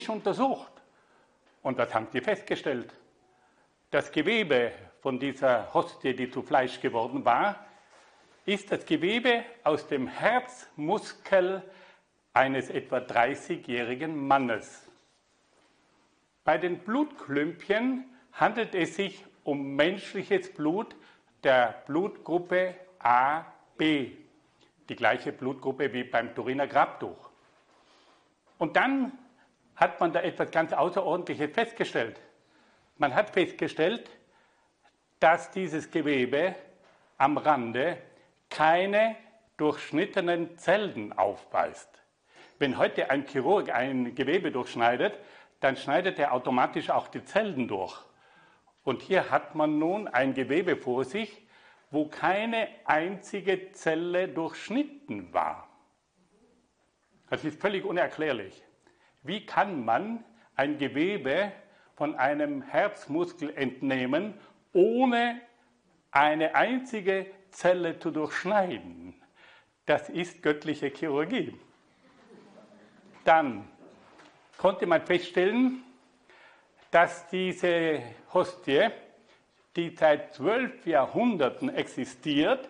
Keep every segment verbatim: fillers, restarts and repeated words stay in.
untersucht. Und was haben sie festgestellt? Das Gewebe von dieser Hostie, die zu Fleisch geworden war, ist das Gewebe aus dem Herzmuskel eines etwa dreißigjährigen Mannes. Bei den Blutklümpchen handelt es sich um menschliches Blut der Blutgruppe A B, die gleiche Blutgruppe wie beim Turiner Grabtuch. Und dann hat man da etwas ganz Außerordentliches festgestellt. Man hat festgestellt, dass dieses Gewebe am Rande keine durchschnittenen Zellen aufweist. Wenn heute ein Chirurg ein Gewebe durchschneidet, dann schneidet er automatisch auch die Zellen durch. Und hier hat man nun ein Gewebe vor sich, wo keine einzige Zelle durchschnitten war. Das ist völlig unerklärlich. Wie kann man ein Gewebe von einem Herzmuskel entnehmen, ohne eine einzige Zelle zu durchschneiden? Das ist göttliche Chirurgie. Dann konnte man feststellen, dass diese Hostie, die seit zwölf Jahrhunderten existiert,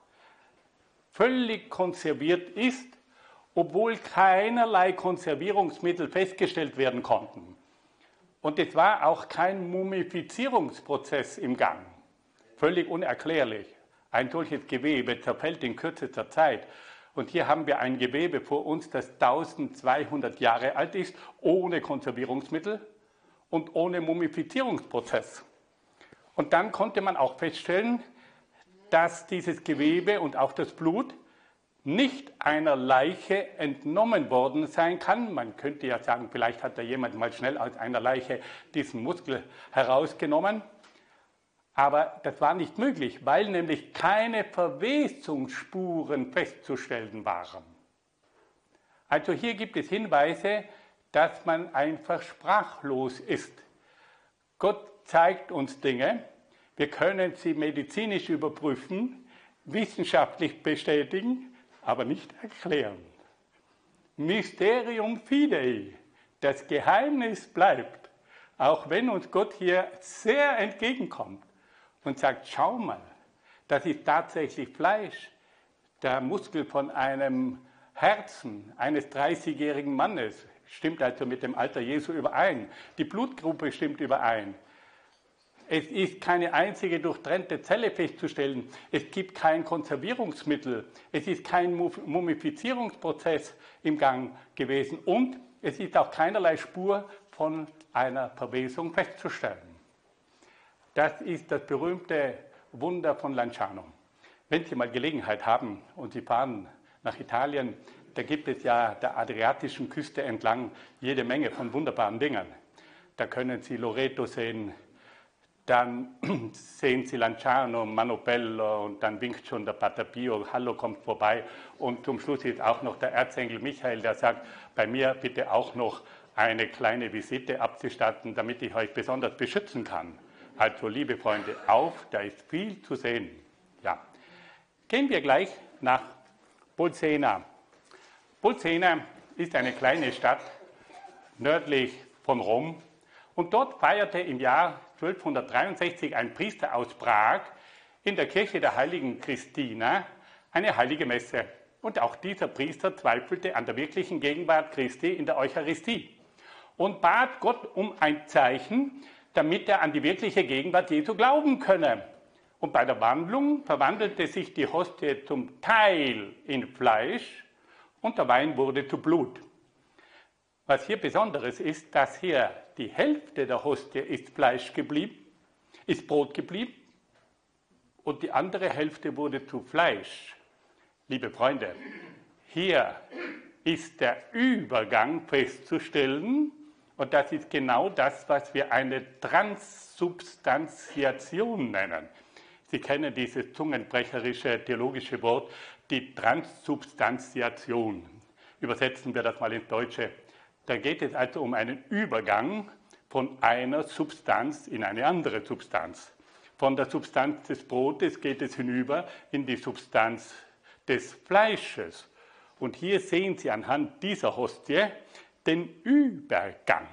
völlig konserviert ist, obwohl keinerlei Konservierungsmittel festgestellt werden konnten. Und es war auch kein Mumifizierungsprozess im Gang. Völlig unerklärlich. Ein solches Gewebe zerfällt in kürzester Zeit. Und hier haben wir ein Gewebe vor uns, das eintausendzweihundert Jahre alt ist, ohne Konservierungsmittel und ohne Mumifizierungsprozess. Und dann konnte man auch feststellen, dass dieses Gewebe und auch das Blut nicht einer Leiche entnommen worden sein kann. Man könnte ja sagen, vielleicht hat da jemand mal schnell aus einer Leiche diesen Muskel herausgenommen. Aber das war nicht möglich, weil nämlich keine Verwesungsspuren festzustellen waren. Also hier gibt es Hinweise, dass man einfach sprachlos ist. Gott zeigt uns Dinge, wir können sie medizinisch überprüfen, wissenschaftlich bestätigen, aber nicht erklären. Mysterium fidei, das Geheimnis bleibt, auch wenn uns Gott hier sehr entgegenkommt und sagt, schau mal, das ist tatsächlich Fleisch, der Muskel von einem Herzen eines dreißigjährigen Mannes, stimmt also mit dem Alter Jesu überein, die Blutgruppe stimmt überein. Es ist keine einzige durchtrennte Zelle festzustellen. Es gibt kein Konservierungsmittel. Es ist kein Mumifizierungsprozess im Gang gewesen. Und es ist auch keinerlei Spur von einer Verwesung festzustellen. Das ist das berühmte Wunder von Lanciano. Wenn Sie mal Gelegenheit haben und Sie fahren nach Italien, da gibt es ja der adriatischen Küste entlang jede Menge von wunderbaren Dingen. Da können Sie Loreto sehen, dann sehen Sie Lanciano, Manobello und dann winkt schon der Pater Pio, Hallo kommt vorbei. Und zum Schluss ist auch noch der Erzengel Michael, der sagt, bei mir bitte auch noch eine kleine Visite abzustatten, damit ich euch besonders beschützen kann. Also liebe Freunde, auf, da ist viel zu sehen. Ja. Gehen wir gleich nach Bolsena. Bolsena ist eine kleine Stadt nördlich von Rom. Und dort feierte im Jahr zwölfhundertdreiundsechzig ein Priester aus Prag in der Kirche der heiligen Christina eine heilige Messe. Und auch dieser Priester zweifelte an der wirklichen Gegenwart Christi in der Eucharistie und bat Gott um ein Zeichen, damit er an die wirkliche Gegenwart Jesu glauben könne. Und bei der Wandlung verwandelte sich die Hostie zum Teil in Fleisch und der Wein wurde zu Blut. Was hier Besonderes ist, dass hier die Hälfte der Hostie ist Fleisch geblieben, ist Brot geblieben und die andere Hälfte wurde zu Fleisch. Liebe Freunde, hier ist der Übergang festzustellen und das ist genau das, was wir eine Transsubstantiation nennen. Sie kennen dieses zungenbrecherische theologische Wort, die Transsubstantiation. Übersetzen wir das mal ins Deutsche. Da geht es also um einen Übergang von einer Substanz in eine andere Substanz. Von der Substanz des Brotes geht es hinüber in die Substanz des Fleisches. Und hier sehen Sie anhand dieser Hostie, den Übergang.